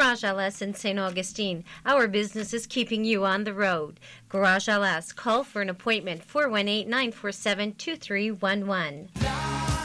Garage LS in St. Augustine. Our business is keeping you on the road. Garage LS. Call for an appointment, 418-947-2311.